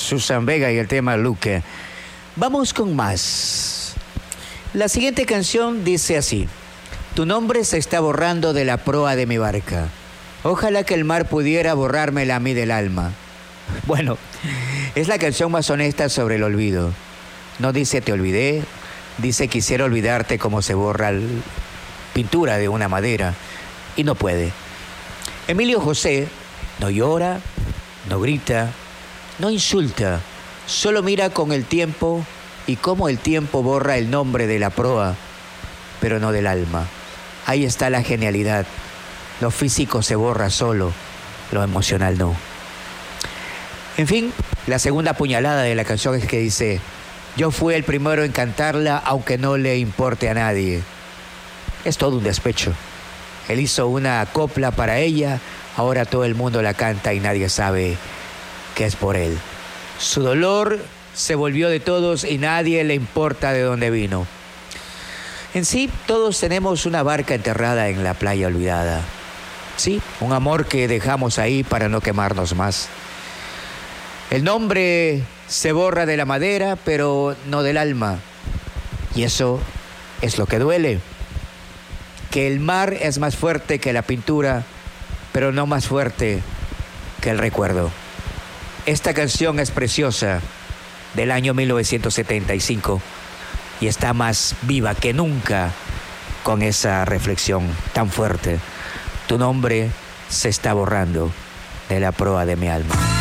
Susan Vega y el tema Luque. Vamos con más. La siguiente canción dice así: tu nombre se está borrando de la proa de mi barca. Ojalá que el mar pudiera borrármela a mí del alma. Bueno, es la canción más honesta sobre el olvido. No dice te olvidé, dice quisiera olvidarte como se borra la pintura de una madera, y no puede. Emilio José no llora, no grita, no insulta, solo mira con el tiempo y cómo el tiempo borra el nombre de la proa, pero no del alma. Ahí está la genialidad. Lo físico se borra solo, lo emocional no. En fin, la segunda puñalada de la canción es que dice: yo fui el primero en cantarla aunque no le importe a nadie. Es todo un despecho. Él hizo una copla para ella, ahora todo el mundo la canta y nadie sabe que es por él. Su dolor se volvió de todos y nadie le importa de dónde vino. En sí, todos tenemos una barca enterrada en la playa olvidada. Sí, un amor que dejamos ahí para no quemarnos más. El nombre se borra de la madera, pero no del alma. Y eso es lo que duele. Que el mar es más fuerte que la pintura, pero no más fuerte que el recuerdo. Esta canción es preciosa, del año 1975, y está más viva que nunca con esa reflexión tan fuerte. Tu nombre se está borrando de la proa de mi alma.